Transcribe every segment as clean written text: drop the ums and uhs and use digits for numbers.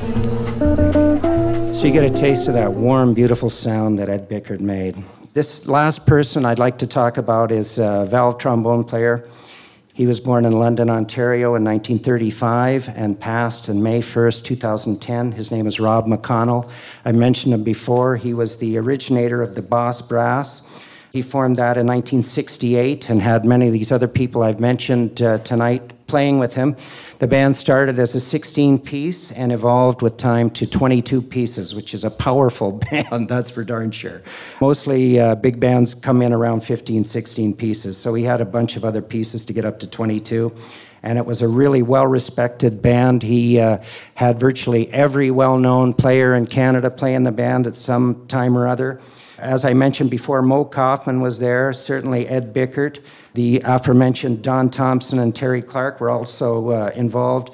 So you get a taste of that warm, beautiful sound that Ed Bickert made. This last person I'd like to talk about is a valve trombone player. He was born in London, Ontario in 1935 and passed on May 1st, 2010. His name is Rob McConnell. I mentioned him before. He was the originator of the Boss Brass. He formed that in 1968 and had many of these other people I've mentioned tonight playing with him. The band started as a 16-piece and evolved with time to 22 pieces, which is a powerful band, that's for darn sure. Mostly big bands come in around 15, 16 pieces, so he had a bunch of other pieces to get up to 22. And it was a really well-respected band. He had virtually every well-known player in Canada play in the band at some time or other. As I mentioned before, Mo Kaufman was there, certainly Ed Bickert. The aforementioned Don Thompson and Terry Clark were also involved.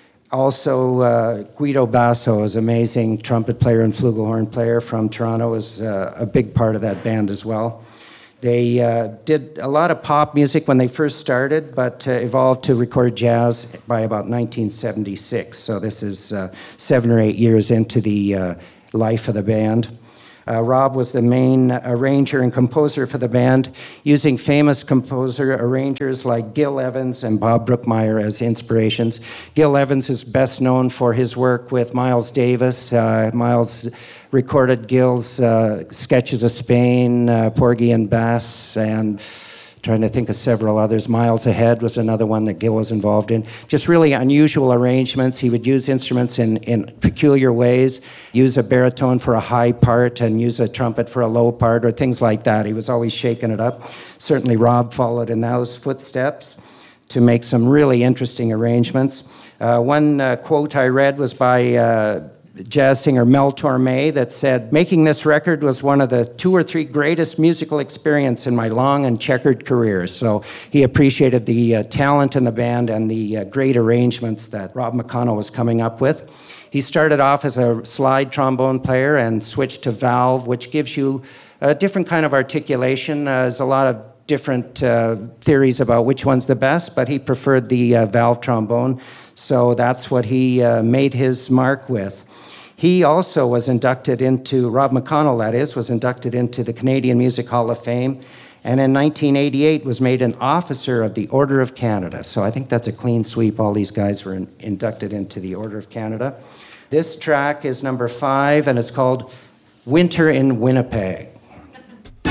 Also, Guido Basso is an amazing trumpet player and flugelhorn player from Toronto, was a big part of that band as well. They did a lot of pop music when they first started, but evolved to record jazz by about 1976. So this is 7 or 8 years into the life of the band. Rob was the main arranger and composer for the band, using famous composer-arrangers like Gil Evans and Bob Brookmeyer as inspirations. Gil Evans is best known for his work with Miles Davis. Miles recorded Gil's Sketches of Spain, Porgy and Bess, and trying to think of several others. Miles Ahead was another one that Gil was involved in. Just really unusual arrangements. He would use instruments in peculiar ways, use a baritone for a high part and use a trumpet for a low part or things like that. He was always shaking it up. Certainly Rob followed in those footsteps to make some really interesting arrangements. One quote I read was by jazz singer Mel Torme that said, "Making this record was one of the 2 or 3 greatest musical experiences in my long and checkered career." So he appreciated the talent in the band and the great arrangements that Rob McConnell was coming up with. He started off as a slide trombone player and switched to valve, which gives you a different kind of articulation. There's a lot of different theories about which one's the best, but he preferred the valve trombone. So that's what he made his mark with. He also was inducted into, Rob McConnell that is, was inducted into the Canadian Music Hall of Fame, and in 1988 was made an Officer of the Order of Canada. So I think that's a clean sweep. All these guys were inducted into the Order of Canada. This track is number 5, and it's called Winter in Winnipeg.